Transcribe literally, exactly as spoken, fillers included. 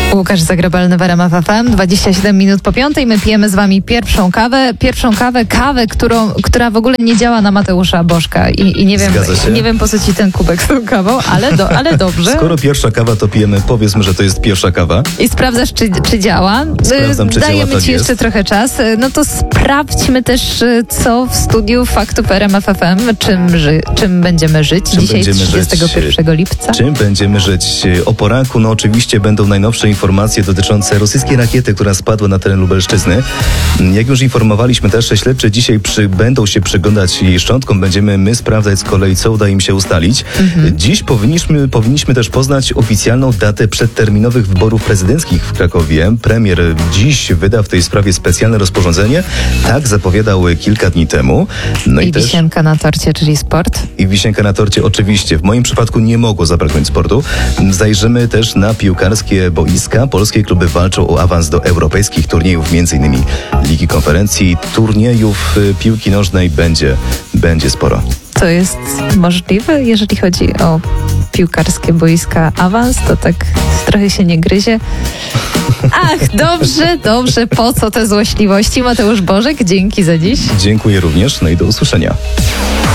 Łukasz Zagrabalny w R M F F M, dwadzieścia siedem minut po piątej. My pijemy z wami pierwszą kawę. Pierwszą kawę, kawę, którą, która w ogóle nie działa na Mateusza Bożka. I, i nie wiem, nie wiem po co ci ten kubek z tą kawą, ale, do, ale dobrze. Skoro pierwsza kawa, to pijemy, powiedzmy, że to jest pierwsza kawa. I sprawdzasz, czy, czy działa. Sprawdzam, czy Dajemy działa, tak ci jest. jeszcze trochę czas. No to sprawdźmy też, co w studiu Faktów R M F F M, czym, ży, czym będziemy żyć. Czym Dzisiaj będziemy trzydziestego pierwszego żyć, lipca. Czym będziemy żyć? O poranku, no oczywiście będą najnowsze informacje dotyczące rosyjskiej rakiety, która spadła na teren Lubelszczyzny. Jak już informowaliśmy też, śledczy dzisiaj przy, będą się przyglądać jej szczątkom. Będziemy my sprawdzać z kolei, co uda im się ustalić. Mhm. Dziś powinniśmy, powinniśmy też poznać oficjalną datę przedterminowych wyborów prezydenckich w Krakowie. Premier dziś wyda w tej sprawie specjalne rozporządzenie. Tak zapowiadał kilka dni temu. No I, i też wisienka na torcie, czyli sport. I wisienka na torcie oczywiście. W moim przypadku nie mogło zabraknąć sportu. Zajrzymy też na piłkarskie boiska. Polskie kluby walczą o awans do europejskich turniejów, między innymi Ligi Konferencji. Turniejów piłki nożnej będzie, będzie sporo. To jest możliwe, jeżeli chodzi o piłkarskie boiska awans, to tak trochę się nie gryzie. Ach, dobrze, dobrze, po co te złośliwości? Mateusz Bożek, dzięki za dziś. Dziękuję również, no i do usłyszenia.